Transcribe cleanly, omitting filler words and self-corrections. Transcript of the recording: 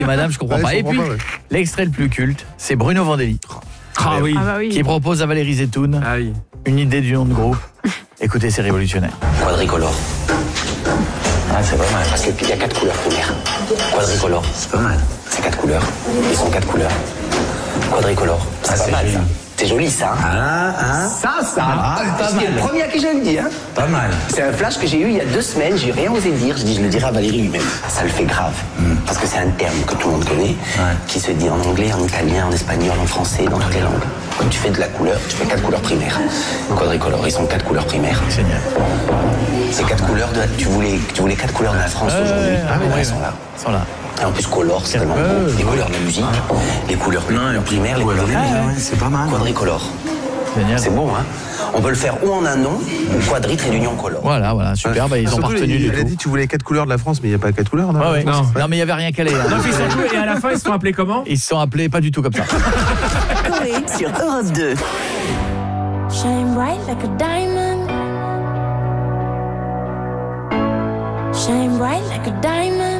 Madame, je comprends pas. Et puis, l'extrait le plus culte, c'est Bruno Vandelli. Ah oui. Qui propose à Valérie Zetoun une idée du nom de groupe. Écoutez, c'est révolutionnaire. Quadricolore. Ah, c'est pas mal. Parce qu'il y a 4 couleurs primaires. Quadricolore. C'est pas mal. C'est 4 couleurs. Ils sont 4 couleurs. Quadricolore. C'est pas mal, ça. C'est joli, ça. Ça. C'est le premier à qui je le dis. Pas mal. C'est un flash que j'ai eu il y a 2 semaines. J'ai rien osé le dire. Je dis, je le dirai à Valérie lui-même. Ça le fait grave. Parce que c'est un terme que tout le monde connaît, qui se dit en anglais, en italien, en espagnol, en français, dans toutes les langues. Quand tu fais de la couleur, tu fais 4 couleurs primaires. Quadricolore, ils sont 4 couleurs primaires. Génial. C'est 4 couleurs de... Tu voulais 4 couleurs de la France aujourd'hui. Elles sont là. Ils sont là. Et en plus, color, c'est tellement beau. Les couleurs de la musique, les couleurs primaires, les couleurs de la musique. C'est pas mal. Quadricolore. Génial. C'est beau, hein. On peut le faire ou en un nom, ou quadri trait d'union color. Voilà, super. Bah, ils ont pas retenu du tout. Elle a dit tu voulais 4 couleurs de la France, mais il n'y a pas 4 couleurs. Non, non, mais il n'y avait rien calé. Non, puis surtout, et à la fin, ils se sont appelés comment? Ils se sont appelés pas du tout comme ça. Coé sur Europe 2. Shine bright like a diamond. Shine bright like a diamond.